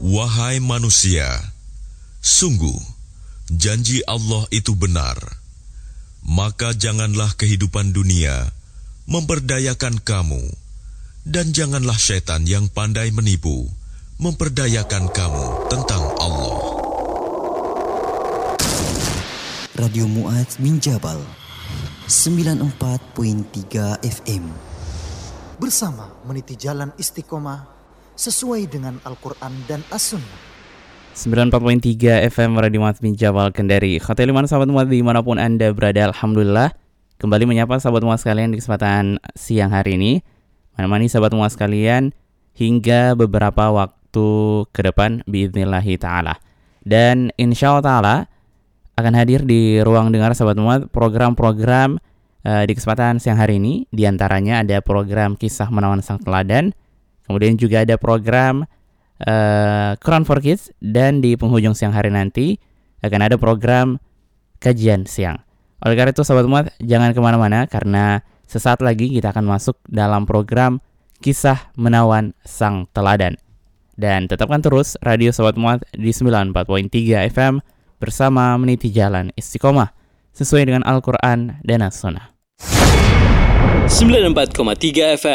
Wahai manusia, sungguh janji Allah itu benar. Maka janganlah kehidupan dunia memperdayakan kamu, dan janganlah syaitan yang pandai menipu memperdayakan kamu tentang Allah. Radio Mu'adz bin Jabal 94.3 FM. Bersama meniti jalan istiqomah sesuai dengan Al-Quran dan As-Sunnah. 94.3 FM Radio Mu'adz bin Jabal Kendari. Khotel iman sahabat Mu'adz dimanapun Anda berada, Alhamdulillah kembali menyapa sahabat Mu'adz sekalian di kesempatan siang hari ini. Menemani sahabat Mu'adz sekalian hingga beberapa waktu ke depan biidznillahi ta'ala. Dan insya Allah ta'ala akan hadir di ruang dengar sahabat Mu'adz program-program di kesempatan siang hari ini. Di antaranya ada program Kisah Menawan Sang Teladan, kemudian juga ada program Quran for Kids, dan di penghujung siang hari nanti akan ada program Kajian Siang. Oleh karena itu sahabat Mu'adz jangan kemana-mana, karena sesaat lagi kita akan masuk dalam program Kisah Menawan Sang Teladan. Dan tetapkan terus radio sahabat Mu'adz di 94.3 FM bersama meniti jalan istiqomah sesuai dengan Al-Quran dan As-Sunnah. 94.3 FM